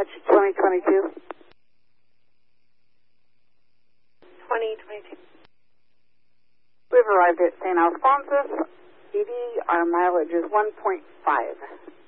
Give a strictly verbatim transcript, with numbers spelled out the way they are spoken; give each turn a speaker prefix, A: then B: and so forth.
A: Dispatch twenty twenty-two.
B: twenty twenty-two.
A: We've arrived at Saint Alphonsus. E D, our mileage is one point five.